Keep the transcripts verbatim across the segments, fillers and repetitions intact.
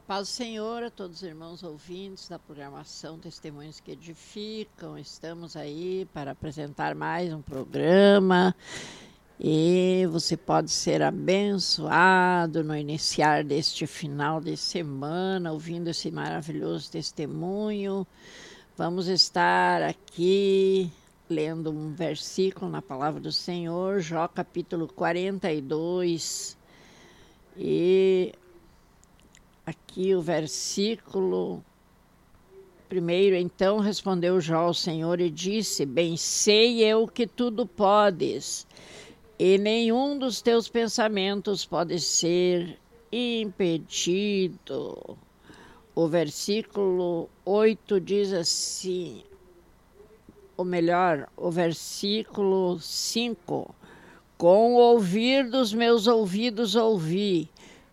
A paz do Senhor a todos os irmãos ouvintes da programação Testemunhos que Edificam. Estamos aí para apresentar mais um programa e você pode ser abençoado no iniciar deste final de semana, ouvindo esse maravilhoso testemunho. Vamos estar aqui lendo um versículo na palavra do Senhor, Jó capítulo quarenta e dois. E aqui o versículo primeiro, então respondeu Jó ao Senhor e disse: Bem sei eu que tudo podes, e nenhum dos teus pensamentos pode ser impedido. O versículo oito diz assim, ou melhor, o versículo cinco: Com o ouvir dos meus ouvidos ouvi,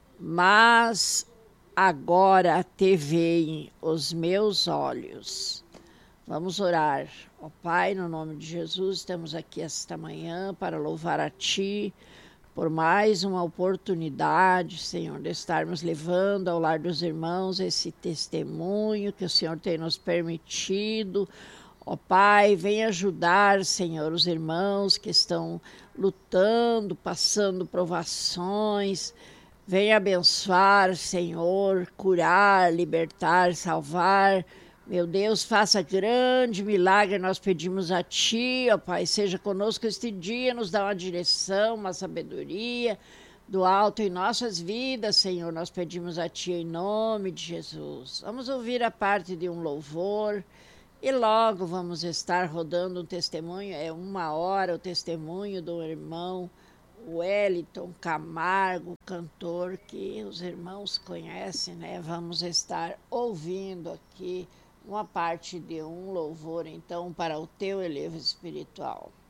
mas agora te veem os meus olhos. Vamos orar. Ó Pai, no nome de Jesus, estamos aqui esta manhã para louvar a Ti por mais uma oportunidade, Senhor, de estarmos levando ao lar dos irmãos esse testemunho que o Senhor tem nos permitido. Ó Pai, vem ajudar, Senhor, os irmãos que estão lutando, passando provações. Vem abençoar, Senhor, curar, libertar, salvar. Meu Deus, faça grande milagre, nós pedimos a Ti, ó Pai, seja conosco este dia, nos dá uma direção, uma sabedoria do alto em nossas vidas, Senhor, nós pedimos a Ti em nome de Jesus. Vamos ouvir a parte de um louvor e logo vamos estar rodando um testemunho, é uma hora o testemunho do irmão Wellington Camargo, cantor que os irmãos conhecem, né? Vamos estar ouvindo aqui uma parte de um louvor, então, para o teu elevo espiritual.